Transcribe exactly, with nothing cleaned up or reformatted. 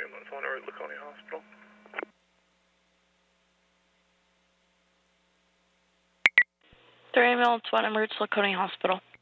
ambulance on route, Laconia Hospital. three ambulance one, en route to Laconia Hospital.